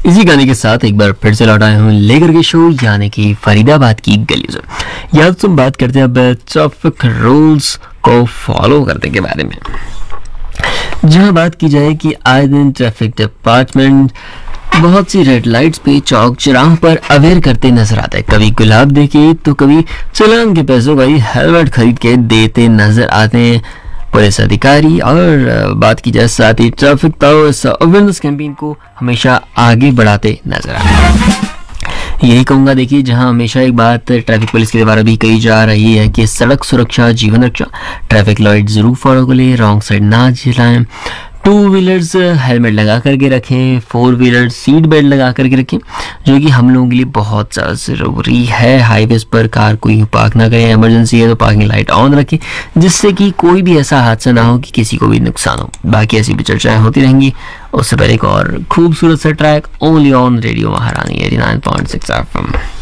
इसी गाने के साथ एक बार फिर से लौट आए हूँ लेकर के शो, यानी कि फरीदाबाद की गली से। यार तुम बात करते हैं अब ट्रैफिक रूल्स को फॉलो करने के बारे में, जहाँ बात की जाए कि आए दिन ट्रैफिक डिपार्टमेंट बहुत सी रेड लाइट्स पे चौक चौराहों पर अवेयर करते नजर आता है। कभी गुलाब देके तो कभी चालान के पैसों भाई हेलमेट खरीद के देते नजर आते हैं पुलिस अधिकारी। और बात की जाए साथ ही ट्रैफिक अवेयरनेस कैंपेन को हमेशा आगे बढ़ाते नजर आते हैं। यही कहूँगा, देखिए जहां हमेशा एक बात ट्रैफिक पुलिस के द्वारा भी कही जा रही है कि सड़क सुरक्षा जीवन रक्षा, ट्रैफिक लाइट जरूर फॉलो करें, रॉन्ग साइड ना चलाएं, टू व्हीलर्स हेलमेट लगा करके रखें, फोर व्हीलर सीट बेल्ट लगा करके रखें, जो कि हम लोगों के लिए बहुत ज़्यादा ज़रूरी है। हाईवेज पर कार कोई पार्क ना करें, इमरजेंसी है तो पार्किंग लाइट ऑन रखें, जिससे कि कोई भी ऐसा हादसा ना हो कि किसी को भी नुकसान हो। बाकी ऐसी भी चर्चाएं होती रहेंगी। उससे पहले एक और खूबसूरत सा ट्रैक ओनली ऑन रेडियो महारानी 89.6 FM।